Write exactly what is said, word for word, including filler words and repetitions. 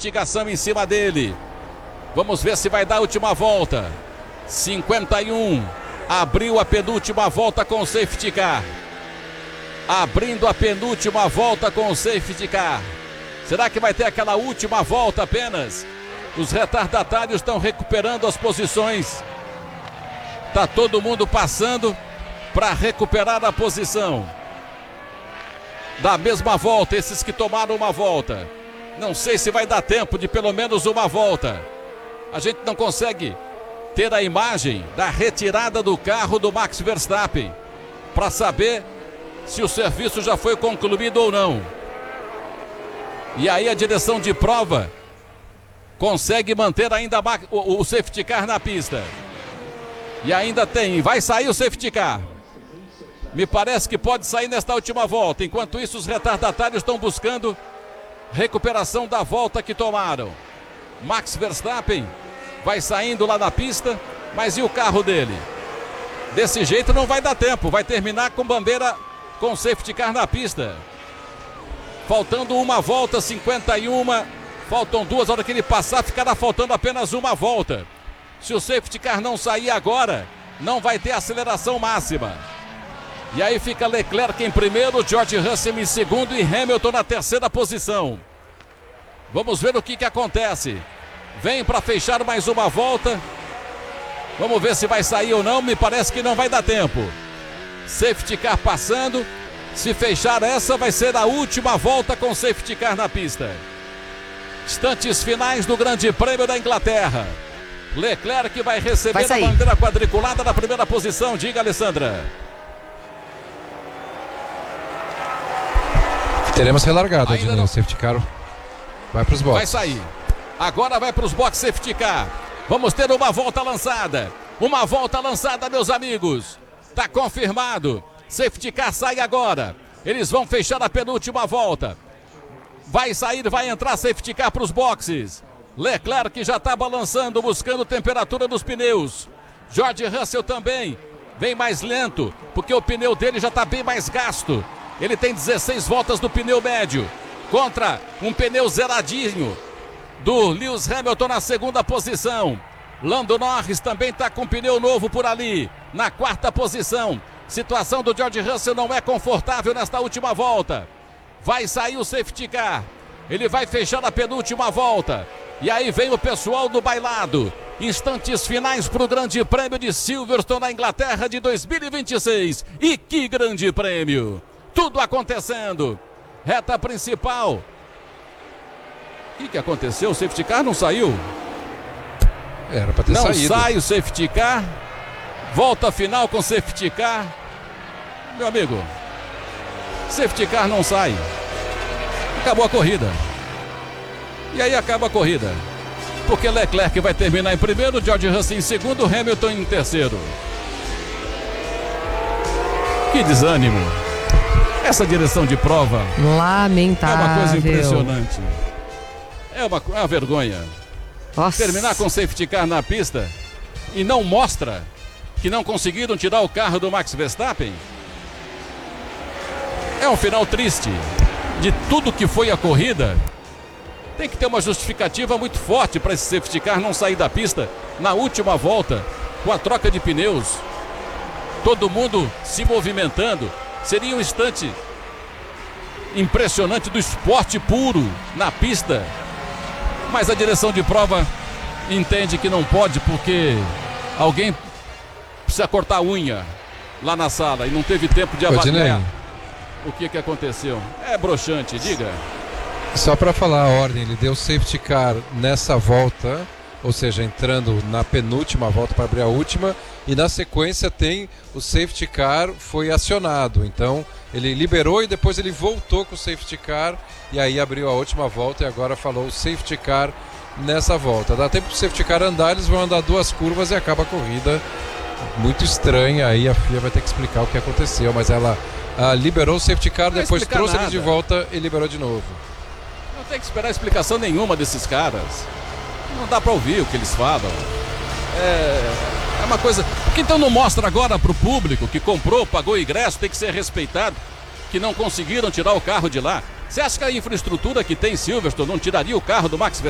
investigação em cima dele. Vamos ver se vai dar a última volta. cinquenta e um. Abriu a penúltima volta com o safety car. Abrindo a penúltima volta com o safety car. Será que vai ter aquela última volta apenas? Os retardatários estão recuperando as posições. Tá todo mundo passando para recuperar a posição. Da mesma volta, esses que tomaram uma volta. Não sei se vai dar tempo de pelo menos uma volta. A gente não consegue ter a imagem da retirada do carro do Max Verstappen para saber se o serviço já foi concluído ou não. E aí a direção de prova consegue manter ainda o, o safety car na pista. E ainda tem, vai sair o safety car. Me parece que pode sair nesta última volta. Enquanto isso, os retardatários estão buscando recuperação da volta que tomaram. Max Verstappen vai saindo lá na pista, mas e o carro dele? Desse jeito não vai dar tempo, vai terminar com bandeira com safety car na pista. Faltando uma volta, cinquenta e um, faltam duas, a hora que ele passar ficará faltando apenas uma volta. Se o safety car não sair agora, não vai ter aceleração máxima. E aí fica Leclerc em primeiro, George Russell em segundo e Hamilton na terceira posição. Vamos ver o que que acontece. Vem para fechar mais uma volta. Vamos ver se vai sair ou não. Me parece que não vai dar tempo. Safety car passando. Se fechar essa, vai ser a última volta com safety car na pista. Instantes finais do Grande Prêmio da Inglaterra. Leclerc vai receber vai a bandeira quadriculada na primeira posição. Diga, Alessandra. Teremos relargada, Adinho. O safety car vai para os boxes. Vai sair. Agora vai para os boxes safety car. Vamos ter uma volta lançada. Uma volta lançada, meus amigos. Está confirmado. Safety car sai agora. Eles vão fechar a penúltima volta. Vai sair, vai entrar safety car para os boxes. Leclerc já está balançando, buscando temperatura dos pneus. George Russell também. Vem mais lento, porque o pneu dele já está bem mais gasto. Ele tem dezesseis voltas do pneu médio. Contra um pneu zeradinho do Lewis Hamilton na segunda posição. Lando Norris também está com pneu novo por ali, na quarta posição. Situação do George Russell não é confortável nesta última volta. Vai sair o safety car. Ele vai fechar a penúltima volta. E aí vem o pessoal do bailado. Instantes finais para o Grande Prêmio de Silverstone na Inglaterra de dois mil e vinte e seis. E que grande prêmio! Tudo acontecendo. Reta principal. O que, que aconteceu? O safety car não saiu? Era para ter não saído. Não sai o safety car. Volta final com safety car. Meu amigo, safety car não sai. Acabou a corrida. E aí acaba a corrida. Porque Leclerc vai terminar em primeiro, George Russell em segundo, Hamilton em terceiro. Que desânimo. Essa direção de prova lamentável. É uma coisa impressionante. É uma, é uma vergonha. Nossa. Terminar com safety car na pista e não mostra que não conseguiram tirar o carro do Max Verstappen. É um final triste. De tudo que foi a corrida, tem que ter uma justificativa muito forte para esse safety car não sair da pista na última volta, com a troca de pneus. Todo mundo se movimentando. Seria um instante impressionante do esporte puro na pista. Mas a direção de prova entende que não pode, porque alguém precisa cortar a unha lá na sala e não teve tempo de avaliar o que, que aconteceu. É broxante, diga. Só para falar a ordem, ele deu safety car nessa volta, ou seja, entrando na penúltima volta para abrir a última, e na sequência tem o safety car foi acionado. Então ele liberou e depois ele voltou com o safety car e aí abriu a última volta e agora falou o safety car nessa volta. Dá tempo para o safety car andar, eles vão andar duas curvas e acaba a corrida. Muito estranha, aí a F I A vai ter que explicar o que aconteceu, mas ela ah, liberou o safety car, não depois trouxe nada. eles de volta e liberou de novo. Não tem que esperar explicação nenhuma desses caras. Não dá para ouvir o que eles falam. É, é uma coisa... Porque então não mostra agora para o público que comprou, pagou ingresso, tem que ser respeitado, que não conseguiram tirar o carro de lá. Você acha que a infraestrutura que tem em Silverstone não tiraria o carro do Max Verstappen?